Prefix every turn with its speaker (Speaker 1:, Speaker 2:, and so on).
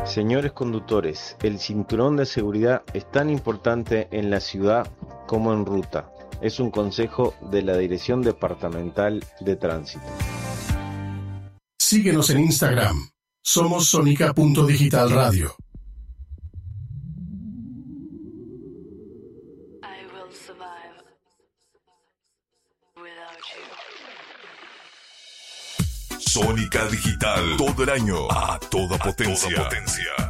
Speaker 1: Señores conductores, el cinturón de seguridad es tan importante en la ciudad como en ruta. Es un consejo de la Dirección Departamental de Tránsito.
Speaker 2: Síguenos en Instagram. Somos Sonica.digital radio.
Speaker 3: Sónica Digital, todo el año, a toda potencia.